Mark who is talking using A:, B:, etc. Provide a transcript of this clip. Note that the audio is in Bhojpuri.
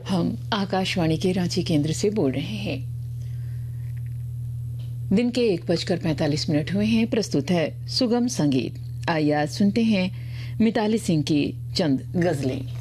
A: हम आकाशवाणी के रांची केंद्र से बोल रहे हैं। दिन के 1:45 हुए हैं। प्रस्तुत है सुगम संगीत। आइए आज सुनते हैं मिताली सिंह की चंद गजलें।